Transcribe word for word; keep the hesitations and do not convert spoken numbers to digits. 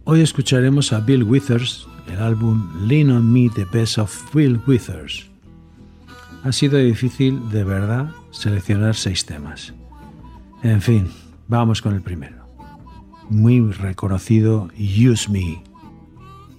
Hoy escucharemos a Bill Withers, el álbum Lean on Me, The Best of Bill Withers. Ha sido difícil, de verdad, seleccionar seis temas. En fin, vamos con el primero. Muy reconocido, Use Me.